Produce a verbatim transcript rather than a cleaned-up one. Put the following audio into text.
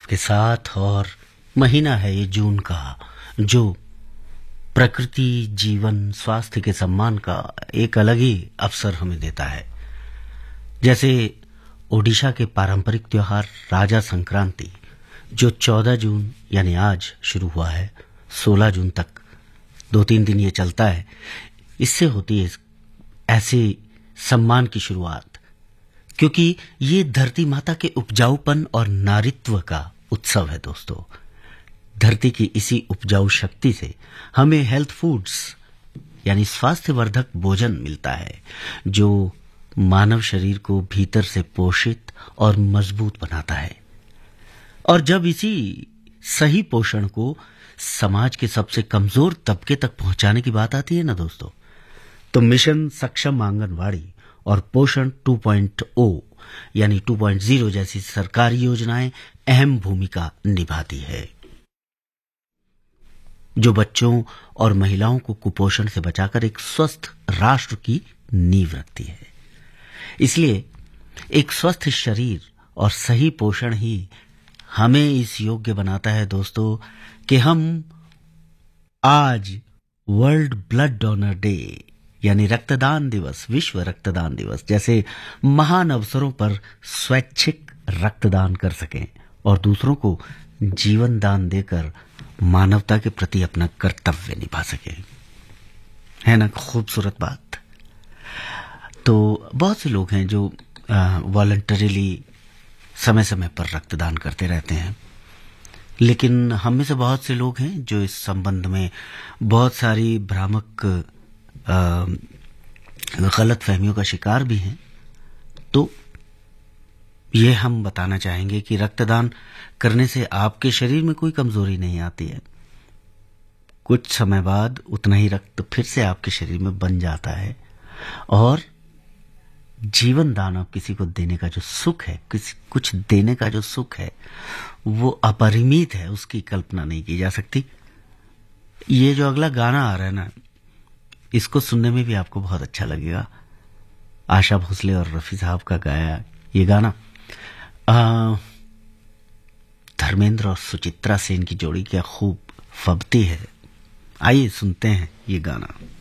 आपके साथ और महीना है ये जून का, जो प्रकृति, जीवन, स्वास्थ्य के सम्मान का एक अलग ही अवसर हमें देता है। जैसे ओडिशा के पारंपरिक त्योहार राजा संक्रांति, जो चौदह जून यानी आज शुरू हुआ है, सोलह जून तक दो तीन दिन ये चलता है। इससे होती है ऐसे सम्मान की शुरुआत, क्योंकि ये धरती माता के उपजाऊपन और नारित्व का उत्सव है। दोस्तों, धरती की इसी उपजाऊ शक्ति से हमें हेल्थ फूड्स यानी स्वास्थ्यवर्धक भोजन मिलता है, जो मानव शरीर को भीतर से पोषित और मजबूत बनाता है। और जब इसी सही पोषण को समाज के सबसे कमजोर तबके तक पहुंचाने की बात आती है ना दोस्तों, तो मिशन सक्षम आंगनवाड़ी और पोषण टू पॉइंट ओ यानी टू पॉइंट ज़ीरो जैसी सरकारी योजनाएं अहम भूमिका निभाती है, जो बच्चों और महिलाओं को कुपोषण से बचाकर एक स्वस्थ राष्ट्र की नींव रखती है। इसलिए एक स्वस्थ शरीर और सही पोषण ही हमें इस योग्य बनाता है दोस्तों कि हम आज वर्ल्ड ब्लड डोनर डे यानी रक्तदान दिवस, विश्व रक्तदान दिवस जैसे महान अवसरों पर स्वैच्छिक रक्तदान कर सकें और दूसरों को जीवन दान देकर मानवता के प्रति अपना कर्तव्य निभा सकें। है ना खूबसूरत बात। तो बहुत से लोग हैं जो वॉलंटरीली समय समय पर रक्तदान करते रहते हैं, लेकिन हम में से बहुत से लोग हैं जो इस संबंध में बहुत सारी भ्रामक गलत फहमियों का शिकार भी हैं। तो ये हम बताना चाहेंगे कि रक्तदान करने से आपके शरीर में कोई कमजोरी नहीं आती है। कुछ समय बाद उतना ही रक्त फिर से आपके शरीर में बन जाता है और जीवन दान आप किसी को देने का जो सुख है, किसी कुछ देने का जो सुख है, वो अपरिमित है, उसकी कल्पना नहीं की जा सकती। ये जो अगला गाना आ रहा है ना, इसको सुनने में भी आपको बहुत अच्छा लगेगा। आशा भोसले और रफी साहब का गाया ये गाना, आ, धर्मेंद्र और सुचित्रा सेन की जोड़ी क्या खूब फबती है। आइए सुनते हैं ये गाना।